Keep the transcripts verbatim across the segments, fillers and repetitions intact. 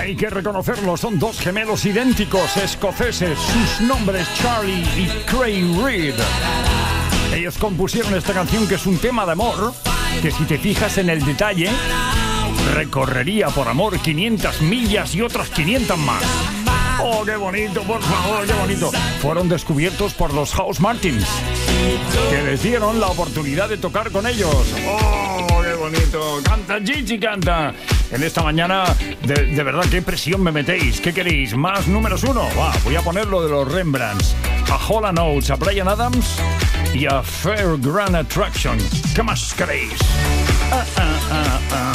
Hay que reconocerlo, son dos gemelos idénticos, escoceses, sus nombres Charlie y Craig Reed. Ellos compusieron esta canción, que es un tema de amor, que si te fijas en el detalle, recorrería por amor quinientas millas y otras quinientas más. ¡Oh, qué bonito, por favor, qué bonito! Fueron descubiertos por los House Martins, que les dieron la oportunidad de tocar con ellos. ¡Oh, qué bonito! ¡Canta, Gigi, canta! En esta mañana, de, de verdad, qué presión me metéis. ¿Qué queréis? ¿Más números uno? Va, voy a poner lo de los Rembrandts. A Hall and Oates, a Bryan Adams y a Fairground Attraction. ¿Qué más queréis? Ah, ah, ah, ah.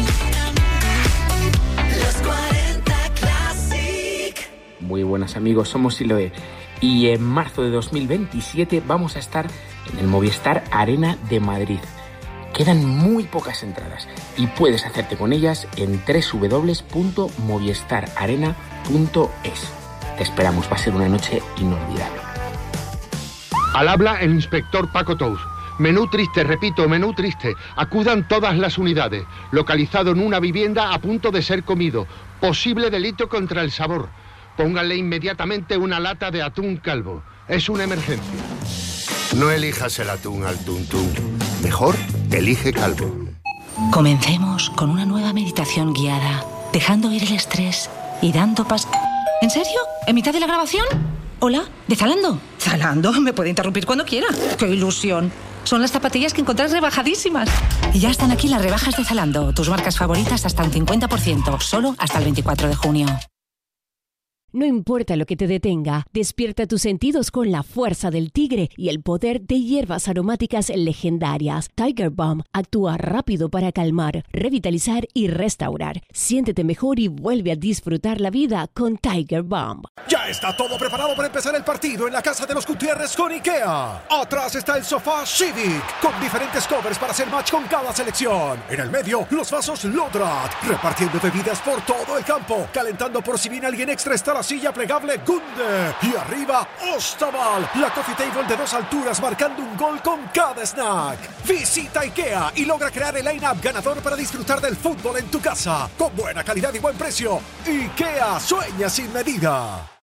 Muy buenas amigos, somos Siloé y en marzo de dos mil veintisiete vamos a estar en el Movistar Arena de Madrid. Quedan muy pocas entradas y puedes hacerte con ellas en doble u doble u doble u punto movistar arena punto es. Te esperamos, va a ser una noche inolvidable. Al habla el inspector Paco Tous. Menú triste, repito, menú triste. Acudan todas las unidades. Localizado en una vivienda a punto de ser comido. Posible delito contra el sabor. Pónganle inmediatamente una lata de atún calvo. Es una emergencia. No elijas el atún al tuntún. Mejor, elige calvo. Comencemos con una nueva meditación guiada, dejando ir el estrés y dando pas... ¿En serio? ¿En mitad de la grabación? ¿Hola? ¿De Zalando? ¿Zalando? Me puede interrumpir cuando quiera. ¡Qué ilusión! Son las zapatillas que encontrás rebajadísimas. Y ya están aquí las rebajas de Zalando. Tus marcas favoritas hasta un cincuenta por ciento. Solo hasta el veinticuatro de junio. No importa lo que te detenga, despierta tus sentidos con la fuerza del tigre y el poder de hierbas aromáticas legendarias. Tiger Balm actúa rápido para calmar, revitalizar y restaurar. Siéntete mejor y vuelve a disfrutar la vida con Tiger Balm. Ya está todo preparado para empezar el partido en la casa de los Gutiérrez con IKEA. Atrás está el sofá Civic, con diferentes covers para hacer match con cada selección. En el medio, los vasos Lodrat, repartiendo bebidas por todo el campo, calentando por si viene alguien extra está la silla plegable Gunde. Y arriba, Ostaval, la coffee table de dos alturas marcando un gol con cada snack. Visita IKEA y logra crear el line-up ganador para disfrutar del fútbol en tu casa. Con buena calidad y buen precio. IKEA, sueña sin medida.